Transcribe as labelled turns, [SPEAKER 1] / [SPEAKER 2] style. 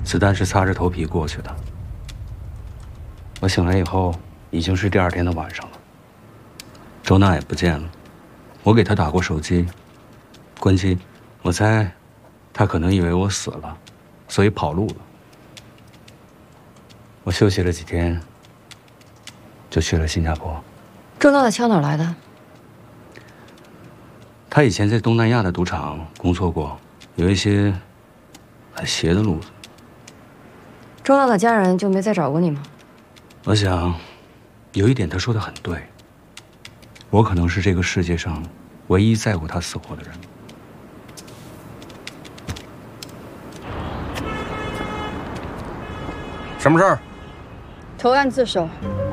[SPEAKER 1] 子弹是擦着头皮过去的。我醒来以后，已经是第2天的晚上了。周娜也不见了，我给她打过手机，关机。我猜，她可能以为我死了，所以跑路了。我休息了几天，就去了新加坡。
[SPEAKER 2] 周娜的枪哪来的？
[SPEAKER 1] 她以前在东南亚的赌场工作过，有一些很邪的路子。
[SPEAKER 2] 周娜的家人就没再找过你吗？
[SPEAKER 1] 我想，有一点他说的很对，我可能是这个世界上唯一在乎他死活的人。
[SPEAKER 3] 什么事儿？
[SPEAKER 2] 投案自首，